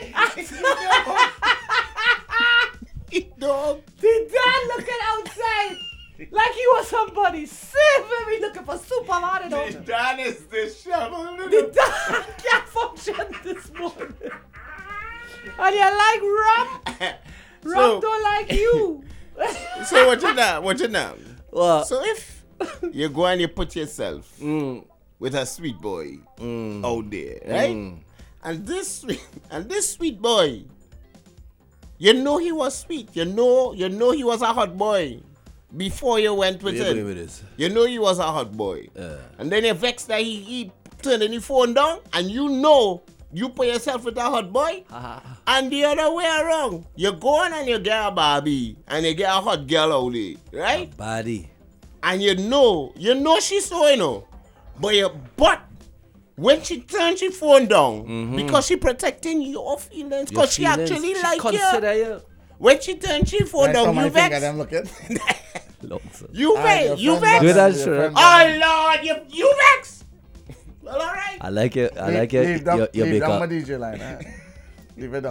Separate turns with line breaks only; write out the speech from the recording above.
Dog.
The dad looking outside like he was somebody. Very looking for Superman.
The dad is the shovel.
The dad can't function this morning. And you like Rob? Rob don't like you.
So what you know?
What?
So if you go and you put yourself with a sweet boy out there, right? And this sweet boy, you know he was sweet. You know he was a hot boy before you went with him. You know he was a hot boy. And then you vex that he turned the phone down, and you know you put yourself with a hot boy. And the other way around, you go on and you get a Barbie and you get a hot girl out there, right?
A body.
And you know she's so, you know. But when she turns her phone down, because she protecting your feelings, because she actually like you. When she turns her phone down, you vex. You vex.
Do that shit.
Oh Lord, you vex. Well, all right.
I like it.
Leave
You're big
down
up.
my DJ line. Leave it down.